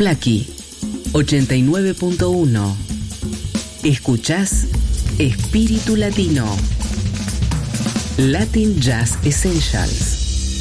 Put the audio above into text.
Blackie 89.1. Escuchás Espíritu Latino. Latin Jazz Essentials.